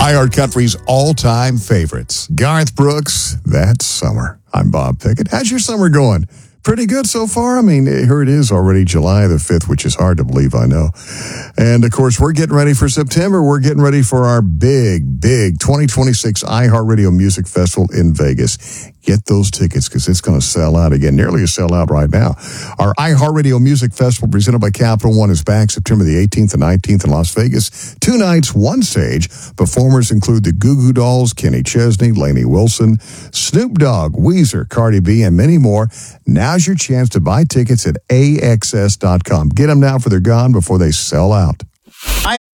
iHeartCountry's all-time favorites. Garth Brooks, That's Summer. I'm Bob Pickett. How's your summer going? Pretty good so far. I mean, here it is already July the 5th, which is hard to believe, I know. And, of course, we're getting ready for September. We're getting ready for our big 2026 iHeartRadio Music Festival in Vegas. Get those tickets because it's going to sell out again, nearly a sellout right now. Our iHeartRadio Music Festival presented by Capital One is back September the 18th and 19th in Las Vegas. 2 nights, 1 stage. Performers include the Goo Goo Dolls, Kenny Chesney, Lainey Wilson, Snoop Dogg, Weezer, Cardi B, and many more. Now's your chance to buy tickets at AXS.com. Get them now for they're gone before they sell out.